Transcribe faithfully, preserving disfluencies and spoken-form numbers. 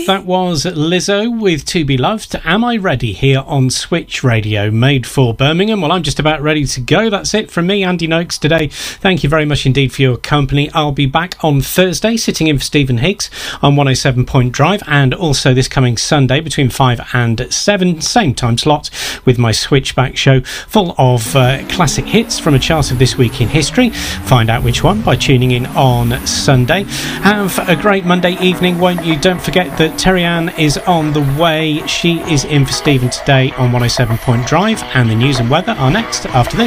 That was Lizzo with To Be Loved. Am I Ready here on Switch Radio, made for Birmingham? Well, I'm just about ready to go. That's it from me, Andy Noakes, today. Thank you very much indeed for your company. I'll be back on Thursday, sitting in for Stephen Higgs on one oh seven Point Drive, and also this coming Sunday between five and seven, same time slot, with my Switchback show, full of uh, classic hits from a chart of this week in history. Find out which one by tuning in on Sunday. Have a great Monday evening, won't you? Don't forget that Terry Ann is on the way. She is in for Stephen today on one oh seven Point Drive, and the news and weather are next after this.